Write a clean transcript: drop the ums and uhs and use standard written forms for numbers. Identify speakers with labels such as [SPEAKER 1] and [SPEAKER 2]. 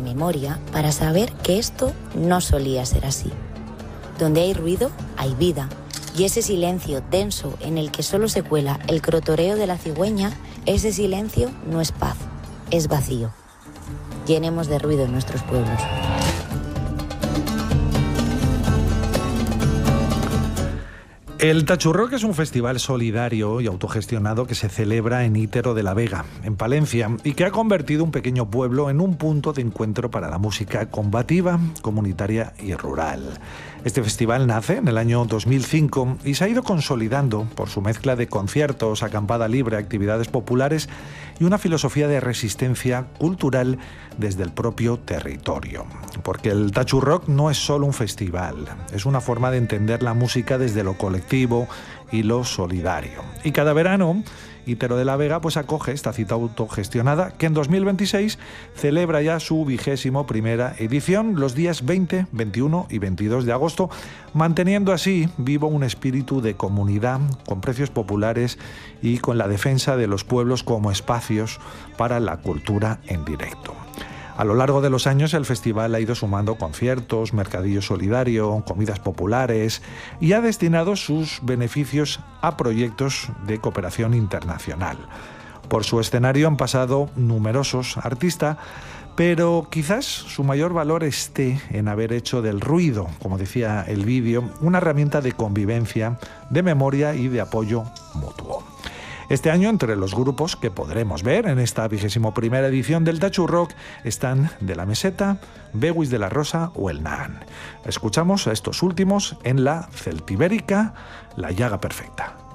[SPEAKER 1] memoria para saber que esto no solía ser así. Donde hay ruido, hay vida, y ese silencio denso en el que solo se cuela el crotoreo de la cigüeña, ese silencio no es paz, es vacío. Llenemos de ruido nuestros pueblos.
[SPEAKER 2] El Tachurrock es un festival solidario y autogestionado que se celebra en Ítero de la Vega, en Palencia, y que ha convertido un pequeño pueblo en un punto de encuentro para la música combativa, comunitaria y rural. Este festival nace en el año 2005 y se ha ido consolidando por su mezcla de conciertos, acampada libre, actividades populares y una filosofía de resistencia cultural desde el propio territorio. Porque el Tachurrock no es solo un festival, es una forma de entender la música desde lo colectivo y lo solidario. Y cada verano, Ítero de la Vega pues acoge esta cita autogestionada que en 2026 celebra ya su 21ª edición los días 20, 21 y 22 de agosto, manteniendo así vivo un espíritu de comunidad con precios populares y con la defensa de los pueblos como espacios para la cultura en directo. A lo largo de los años el festival ha ido sumando conciertos, mercadillo solidario, comidas populares y ha destinado sus beneficios a proyectos de cooperación internacional. Por su escenario han pasado numerosos artistas, pero quizás su mayor valor esté en haber hecho del ruido, como decía el vídeo, una herramienta de convivencia, de memoria y de apoyo mutuo. Este año, entre los grupos que podremos ver en esta 21ª edición del Tachurrock están De la Meseta, Bewis de la Rosa o El Nan. Escuchamos a estos últimos en la celtibérica La Llaga Perfecta.